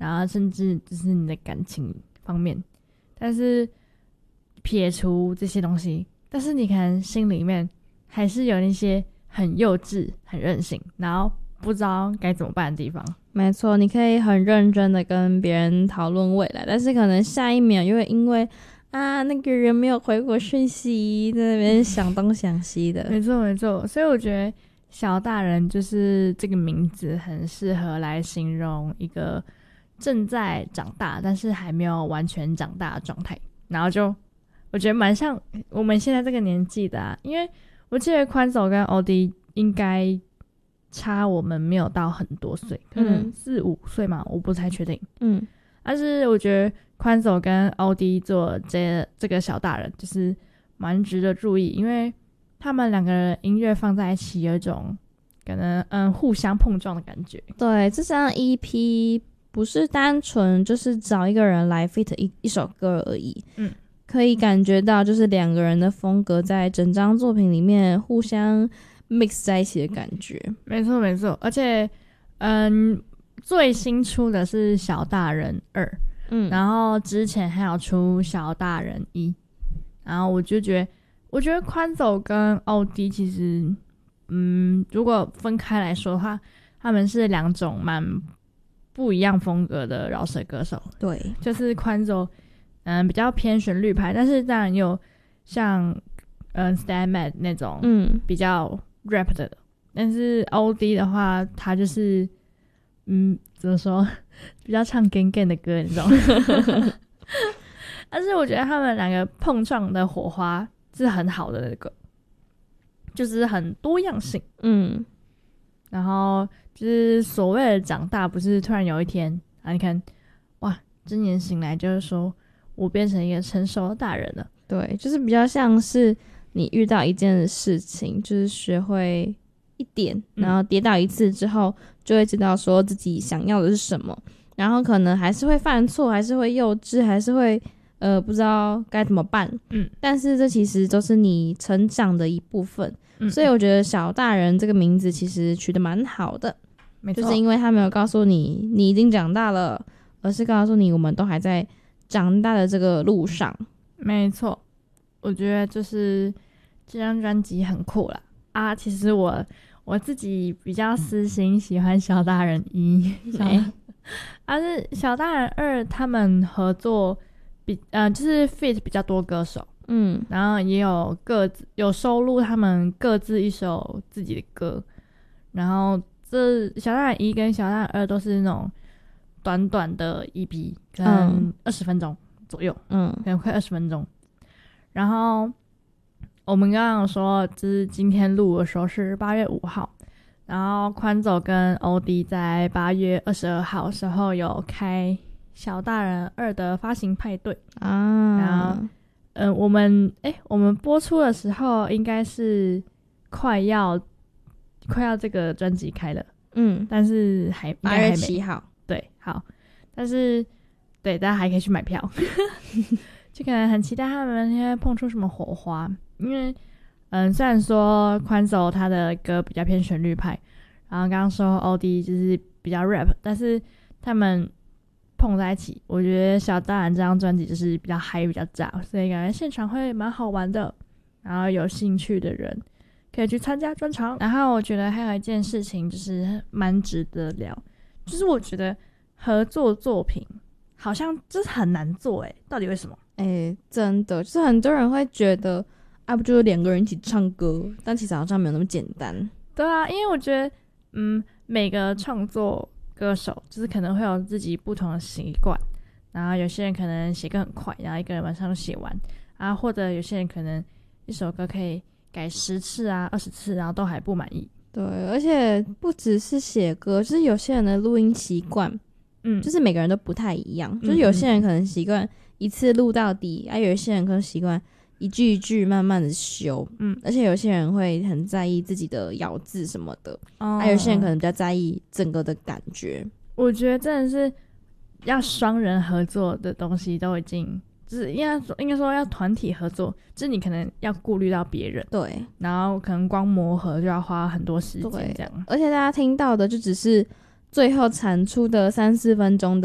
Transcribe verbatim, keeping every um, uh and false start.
然后甚至就是你的感情方面，但是撇除这些东西，但是你可能心里面还是有那些很幼稚很任性然后不知道该怎么办的地方。 没错，你可以很认真的跟别人讨论未来，但是可能下一秒又会因为啊那个人没有回我讯息在那边想东想西的。 没错没错，所以我觉得小大人就是这个名字很适合来形容一个正在长大但是还没有完全长大的状态，然后就我觉得蛮像我们现在这个年纪的啊，因为我记得宽手跟欧弟应该差我们没有到很多岁，可能四五岁嘛，我不太确定。嗯，但是我觉得宽手跟欧弟做这这个小大人就是蛮值得注意，因为他们两个人音乐放在一起有一种可能嗯互相碰撞的感觉。 对，这张 E P 不是单纯就是找一个人来 fit 一, 一首歌而已，嗯，可以感觉到就是两个人的风格在整张作品里面互相 mix 在一起的感觉。 没错没错，而且嗯最新出的是小大人二，嗯，然后之前还有出小大人一，然后我就觉得我觉得宽走跟奥迪其实嗯如果分开来说的话，他们是两种蛮不一样风格的饶舌歌手。 对， 就是宽走嗯比较偏旋律派，但是当然有像嗯 Stan Mad 那种嗯比较 rap 的，但是 O D 的话他就是嗯怎么说比较唱 gang gang 的歌那种但是我觉得他们两个碰撞的火花是很好的那个，就是很多样性。嗯，然后就是所谓的长大不是突然有一天啊你看哇今年醒来就是说我变成一个成熟的大人了。 对，就是比较像是你遇到一件事情就是学会一点，然后跌倒一次之后就会知道说自己想要的是什么，然后可能还是会犯错，还是会幼稚，还是会呃不知道该怎么办，嗯，但是这其实都是你成长的一部分。嗯，所以我觉得小大人这个名字其实取得蛮好的，没错，就是因为他没有告诉你你已经长大了，而是告诉你我们都还在长大的这个路上。 没错，我觉得就是这张专辑很酷啦啊！其实我我自己比较私心喜欢小大人一，但、啊、是小大人二他们合作比呃就是 feat 比较多歌手，嗯，然后也有各自有收录他们各自一首自己的歌，然后这小大人一跟小大人二都是那种短短的 E P， 可能二十分钟左右，嗯，可能快二十分钟。然后我们刚刚有说，就是今天录的时候是八月五号，然后宽走跟欧弟在八月二十二号的时候有开小大人二的发行派对啊，然后嗯、呃，我们哎，我们播出的时候应该是快要快要这个专辑开了，嗯，但是还八月七号， 对，好，但是对大家还可以去买票，就可能很期待他们现在碰出什么火花，因为嗯，虽然说宽走他的歌比较偏旋律派，然后刚刚说 O D 就是比较 rap， 但是他们碰在一起，我觉得小大人这张专辑就是比较嗨比较炸，所以感觉现场会蛮好玩的，然后有兴趣的人可以去参加专场。然后我觉得还有一件事情就是蛮值得聊，就是我觉得合作作品好像就是很难做诶、欸，到底为什么？ 诶、欸，真的就是很多人会觉得啊不就是两个人一起唱歌，但其实好像没有那么简单。 对啊，因为我觉得嗯每个创作歌手就是可能会有自己不同的习惯，然后有些人可能写歌很快，然后一个人晚上就写完，然后或者有些人可能一首歌可以改十次啊二十次，然后都还不满意。 对，而且不只是写歌，就是有些人的录音习惯嗯，就是每个人都不太一样，嗯，就是有些人可能习惯一次录到底，啊有一些人可能习惯一句一句慢慢的修，嗯，而且有些人会很在意自己的咬字什么的，哦，还有些人可能比较在意整个的感觉。 我觉得真的是要双人合作的东西都已经就是应该说应该说要团体合作，就是你可能要顾虑到别人， 对， 然后可能光磨合就要花很多时间这样， 而且大家听到的就只是最后产出的三四分钟